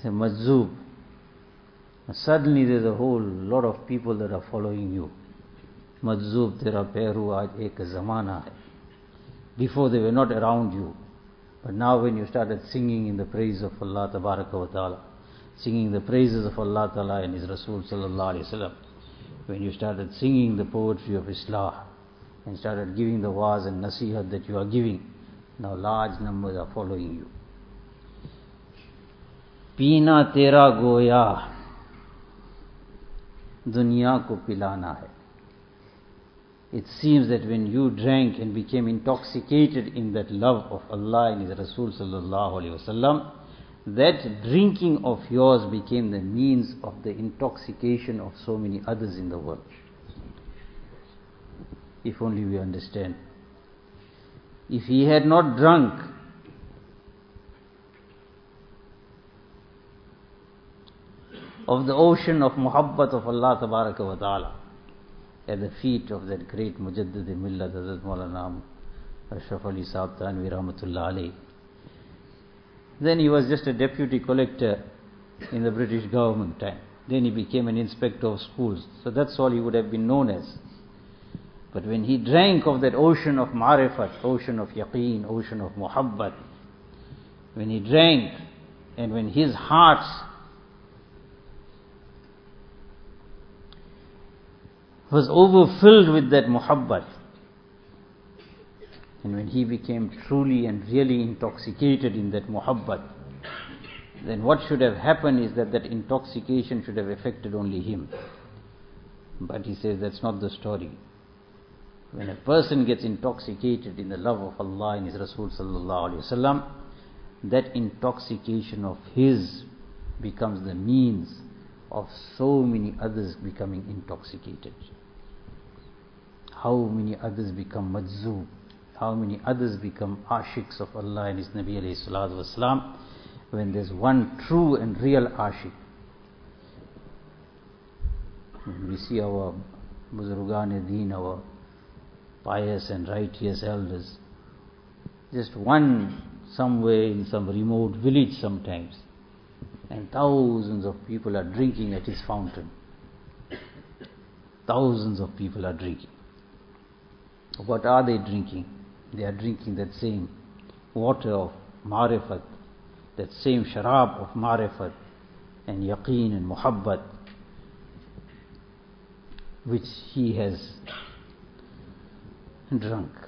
majzoob. Suddenly there's a whole lot of people that are following you. Majzoob tera peru aaj ek zamana hai. Before they were not around you. But now when you started singing in the praise of Allah Tabaraka wa Ta'ala, singing the praises of Allah Ta'ala and His Rasul Sallallahu Alaihi Wasallam, when you started singing the poetry of Islah and started giving the waz and nasihat that you are giving, now large numbers are following you. Peena tera goya, dunya ko pilana hai. It seems that when you drank and became intoxicated in that love of Allah and His Rasul Sallallahu Alaihi Wasallam, that drinking of yours became the means of the intoxication of so many others in the world. If only we understand. If he had not drunk, of the ocean of muhabbat of Allah Tabaraka wa Ta'ala at the feet of that great Mujaddid Millat Hazrat Maulana Ashraf Ali Sahab Thanvi Rahmatullah Alayhi, then he was just a deputy collector in the British government time. Then he became an inspector of schools. So that's all he would have been known as. But when he drank of that ocean of marifat, ocean of yaqeen, ocean of muhabbat, when he drank and when his heart was overfilled with that muhabbat, and when he became truly and really intoxicated in that muhabbat, then what should have happened is that that intoxication should have affected only him. But he says that's not the story. When a person gets intoxicated in the love of Allah and His Rasul Sallallahu Alaihi Wasallam, that intoxication of his becomes the means of so many others becoming intoxicated. How many others become majzoob? How many others become ashiks of Allah and His Nabi alayhi salatu wasalam, when there's one true and real ashik. We see our Buzurgan-e-Deen, our pious and righteous elders, just one somewhere in some remote village sometimes, and thousands of people are drinking at his fountain. Thousands of people are drinking. What are they drinking? They are drinking that same water of marifat, that same sharab of marifat and yaqeen and muhabbat, which he has drunk.